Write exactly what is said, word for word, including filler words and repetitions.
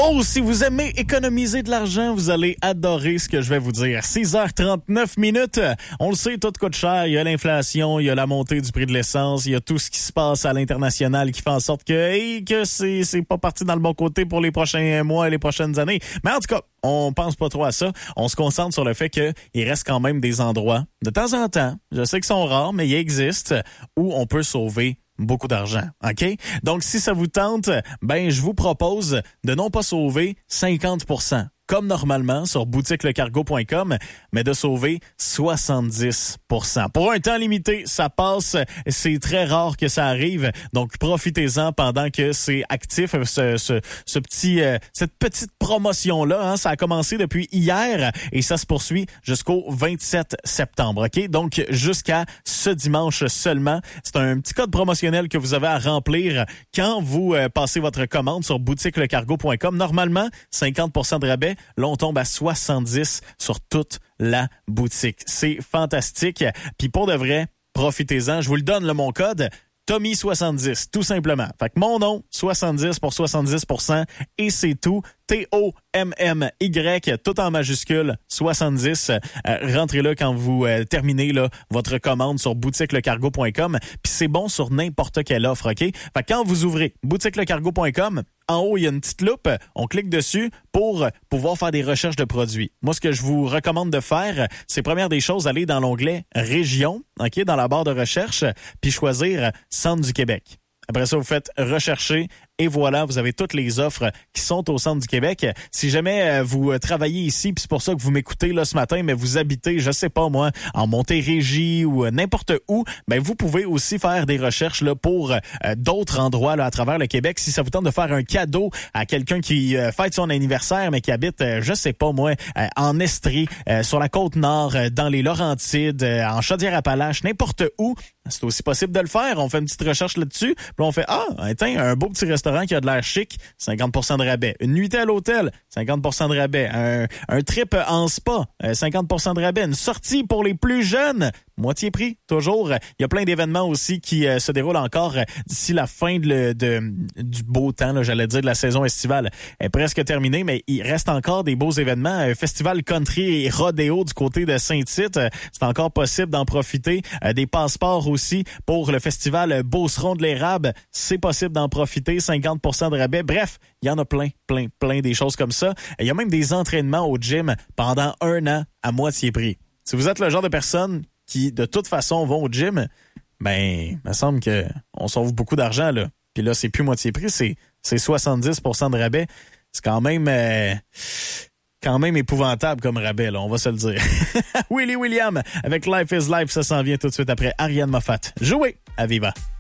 Oh, si vous aimez économiser de l'argent, vous allez adorer ce que je vais vous dire. six heures trente-neuf minutes. On le sait, tout coûte cher. Il y a l'inflation, il y a la montée du prix de l'essence, il y a tout ce qui se passe à l'international qui fait en sorte que, hey, que c'est, c'est pas parti dans le bon côté pour les prochains mois et les prochaines années. Mais en tout cas, on pense pas trop à ça. On se concentre sur le fait qu'il reste quand même des endroits, de temps en temps, je sais qu'ils sont rares, mais ils existent, où on peut sauver beaucoup d'argent, OK? Donc, si ça vous tente, ben, je vous propose de non pas sauver cinquante pour cent, comme normalement sur boutique le cargo point com, mais de sauver soixante-dix pour cent. Pour un temps limité, ça passe. C'est très rare que ça arrive. Donc, profitez-en pendant que c'est actif, ce, ce, ce petit, euh, cette petite promotion-là. Hein, ça a commencé depuis hier et ça se poursuit jusqu'au vingt-sept septembre. OK? Donc, jusqu'à ce dimanche seulement. C'est un petit code promotionnel que vous avez à remplir quand vous euh, passez votre commande sur boutique le cargo point com. Normalement, cinquante pour cent de rabais. Là, on tombe à soixante-dix sur toute la boutique. C'est fantastique. Puis pour de vrai, profitez-en. Je vous le donne, là, mon code. Tommy soixante-dix, tout simplement. Fait que mon nom, soixante-dix pour soixante-dix pour cent et c'est tout. T O M M Y, tout en majuscule, soixante-dix. Euh, rentrez-là quand vous euh, terminez là, votre commande sur boutique le cargo point com. Puis c'est bon sur n'importe quelle offre, OK? Fait que quand vous ouvrez boutique le cargo point com, en haut, il y a une petite loupe. On clique dessus pour pouvoir faire des recherches de produits. Moi, ce que je vous recommande de faire, c'est première des choses, aller dans l'onglet Région, OK, dans la barre de recherche, puis choisir Centre du Québec. Après ça, vous faites rechercher et voilà, vous avez toutes les offres qui sont au centre du Québec. Si jamais vous travaillez ici, puis c'est pour ça que vous m'écoutez là ce matin, mais vous habitez, je sais pas moi, en Montérégie ou n'importe où, ben vous pouvez aussi faire des recherches là pour euh, d'autres endroits là à travers le Québec. Si ça vous tente de faire un cadeau à quelqu'un qui euh, fête son anniversaire, mais qui habite, euh, je sais pas moi, euh, en Estrie, euh, sur la Côte-Nord, euh, dans les Laurentides, euh, en Chaudière-Appalaches, n'importe où, c'est aussi possible de le faire. On fait une petite recherche là-dessus, puis on fait ah, tiens, un beau petit restaurant qui a de l'air chic, cinquante pour cent de rabais. Une nuitée à l'hôtel, cinquante pour cent de rabais. Un, un trip en spa, cinquante pour cent de rabais. Une sortie pour les plus jeunes, moitié prix, toujours. Il y a plein d'événements aussi qui euh, se déroulent encore d'ici la fin de, de, du beau temps, là, j'allais dire, de la saison estivale. Elle est presque terminée, mais il reste encore des beaux événements. Un festival country et rodéo du côté de Saint-Tite, c'est encore possible d'en profiter. Euh, des passeports aussi pour le festival Beauceron de l'érable, c'est possible d'en profiter. cinquante pour cent de rabais. Bref, il y en a plein, plein, plein des choses comme ça. Il y a même des entraînements au gym pendant un an à moitié prix. Si vous êtes le genre de personne qui, de toute façon, vont au gym, ben, il me semble que on sauve beaucoup d'argent, là. Puis là, c'est plus moitié prix, c'est, c'est soixante-dix pour cent de rabais. C'est quand même, euh, quand même épouvantable comme rabais, là, on va se le dire. Willie William, avec Life is Life, ça s'en vient tout de suite après Ariane Moffat. Jouez à Viva!